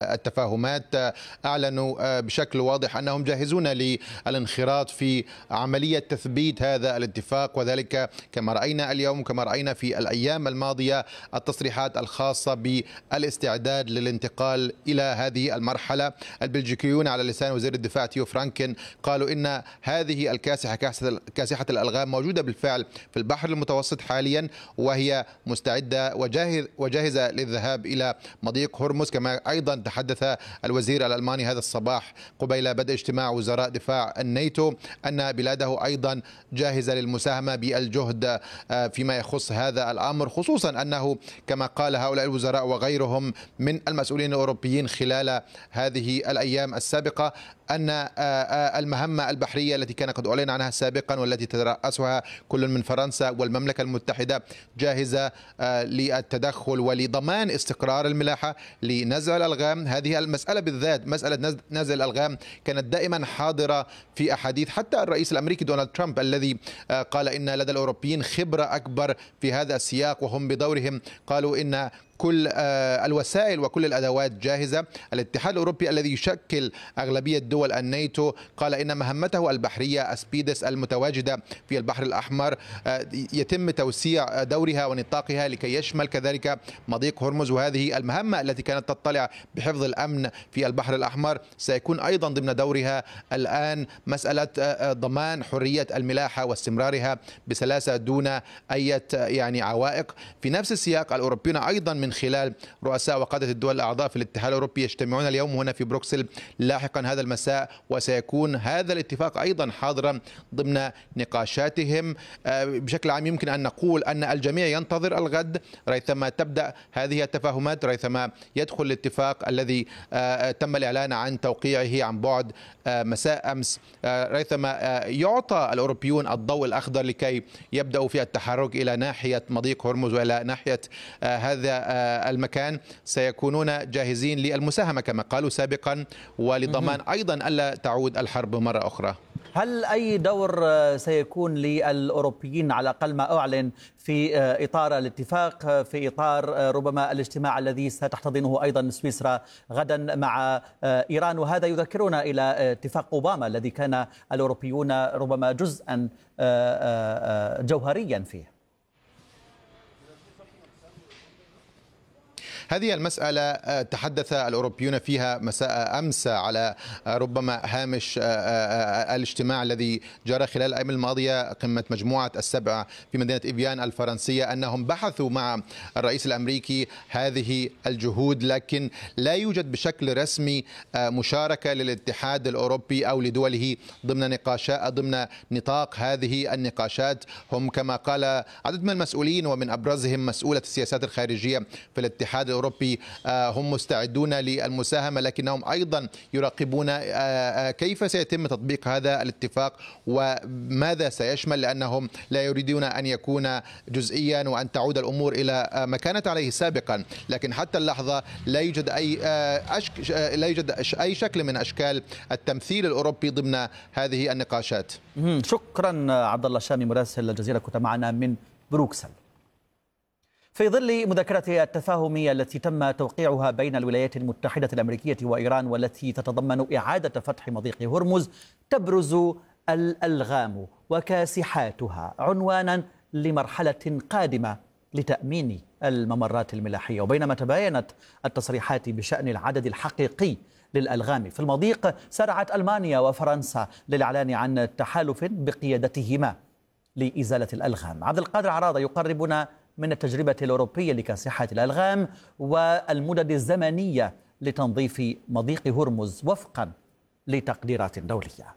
التفاهمات. أعلنوا بشكل واضح أنهم جاهزون للانخراط في عملية تثبيت هذا الاتفاق، وذلك كما رأينا اليوم وكما رأينا في الأيام الماضية التصريحات الخاصة بالاستعداد للانتقال إلى هذه المرحلة. البلجيكيون على لسان وزير الدفاع تيو فرانكن قالوا إن هذه الكاسحة كاسحة الألغام موجودة بالفعل في البحر المتوسط حاليا، وهي مستعدة وجاهزة للذهاب إلى مضيق هرمز. كما أيضا تحدث الوزير الألماني هذا الصباح قبيل بدء اجتماع وزراء دفاع الناتو أن بلاده أيضا جاهزة للمساهمة بالجهد فيما يخص هذا الأمر، خصوصا أنه كما قال هؤلاء الوزراء وغيرهم من المسؤولين الأوروبيين خلال هذه الأيام السابقة أن المهمة البحرية التي كان قد أعلن عنها سابقا والتي تترأسها كل من فرنسا والمملكة المتحدة جاهزة للتدخل ولضمان استقرار الملاحة لنزع الألغام. هذه المسألة بالذات مسألة نزع الألغام كانت دائما حاضرة في أحاديث حتى الرئيس الأمريكي دونالد ترامب الذي قال إن لدى الأوروبيين خبرة أكبر في هذا السياق، وهم بدورهم قالوا إن كل الوسائل وكل الأدوات جاهزة. الاتحاد الأوروبي الذي يشكل أغلبية دول الناتو قال إن مهمته البحرية أسبيدس المتواجدة في البحر الأحمر يتم توسيع دورها ونطاقها لكي يشمل كذلك مضيق هرمز، وهذه المهمة التي كانت تطلع بحفظ الأمن في البحر الأحمر سيكون أيضا ضمن دورها الآن مسألة ضمان حرية الملاحة واستمرارها بسلاسة دون أي عوائق. في نفس السياق الأوروبيون أيضا من خلال رؤساء وقادة الدول الأعضاء في الاتحاد الأوروبي يجتمعون اليوم هنا في بروكسل لاحقا هذا المساء، وسيكون هذا الاتفاق أيضا حاضرا ضمن نقاشاتهم. بشكل عام يمكن أن نقول أن الجميع ينتظر الغد ريثما تبدأ هذه التفاهمات، ريثما يدخل الاتفاق الذي تم الإعلان عن توقيعه عن بعد مساء أمس، ريثما يعطى الأوروبيون الضوء الأخضر لكي يبدأوا في التحرك إلى ناحية مضيق هرمز وإلى ناحية هذا المكان. سيكونون جاهزين للمساهمة كما قالوا سابقا ولضمان أيضا ألا تعود الحرب مرة أخرى. هل أي دور سيكون للأوروبيين على أقل ما أعلن في إطار الاتفاق، في إطار ربما الاجتماع الذي ستحتضنه أيضا سويسرا غدا مع إيران؟ وهذا يذكرنا إلى اتفاق أوباما الذي كان الأوروبيون ربما جزءا جوهريا فيه. هذه المسألة تحدث الأوروبيون فيها مساء أمس على ربما هامش الاجتماع الذي جرى خلال الأيام الماضية قمة مجموعة السبع في مدينة إفيان الفرنسية، أنهم بحثوا مع الرئيس الأمريكي هذه الجهود، لكن لا يوجد بشكل رسمي مشاركة للاتحاد الأوروبي أو لدوله ضمن نطاق هذه النقاشات. هم كما قال عدد من المسؤولين ومن أبرزهم مسؤولة السياسات الخارجية في الاتحاد الأوروبي هم مستعدون للمساهمة، لكنهم أيضا يراقبون كيف سيتم تطبيق هذا الاتفاق وماذا سيشمل، لأنهم لا يريدون أن يكون جزئيا وأن تعود الأمور إلى ما كانت عليه سابقا. لكن حتى اللحظة لا يوجد أي شكل من أشكال التمثيل الأوروبي ضمن هذه النقاشات. شكرا عبد الله الشامي مراسل الجزيرة، كنت معنا من بروكسل. في ظل مذكرة التفاهم التي تم توقيعها بين الولايات المتحدة الأمريكية وإيران والتي تتضمن إعادة فتح مضيق هرمز، تبرز الألغام وكاسحاتها عنوانا لمرحلة قادمة لتأمين الممرات الملاحية. وبينما تباينت التصريحات بشأن العدد الحقيقي للألغام في المضيق، سارعت ألمانيا وفرنسا للإعلان عن تحالف بقيادتهما لإزالة الألغام. عبد القادر عراضة يقربنا من التجربة الأوروبية لكاسحة الألغام والمدد الزمنية لتنظيف مضيق هرمز وفقا لتقديرات دولية.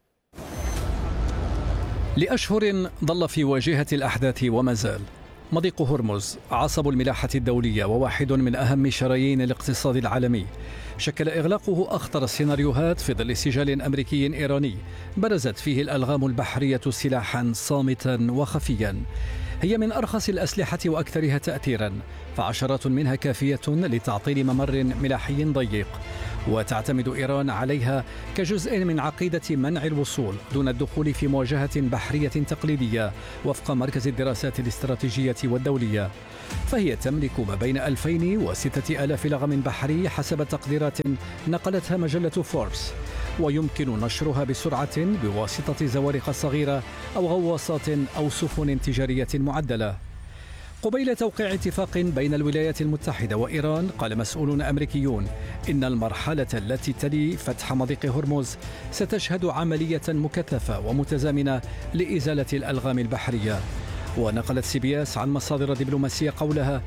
لأشهر ظل في واجهة الأحداث وما زال. مضيق هرمز عصب الملاحة الدولية وواحد من أهم شرايين الاقتصاد العالمي. شكل إغلاقه أخطر السيناريوهات في ظل سجال أمريكي إيراني برزت فيه الألغام البحرية سلاحا صامتا وخفيا. هي من أرخص الأسلحة وأكثرها تأثيرا، فعشرات منها كافية لتعطيل ممر ملاحي ضيق. وتعتمد إيران عليها كجزء من عقيدة منع الوصول دون الدخول في مواجهة بحرية تقليدية وفق مركز الدراسات الاستراتيجية والدولية. فهي تملك ما بين 2000 و 6000 لغم بحري حسب تقديرات نقلتها مجلة فوربس، ويمكن نشرها بسرعة بواسطة زوارق صغيرة أو غواصات أو سفن تجارية معدلة. قبيل توقيع اتفاق بين الولايات المتحدة وإيران، قال مسؤولون أمريكيون إن المرحلة التي تلي فتح مضيق هرمز ستشهد عملية مكثفة ومتزامنة لإزالة الألغام البحرية. ونقلت CBS عن مصادر دبلوماسية قولها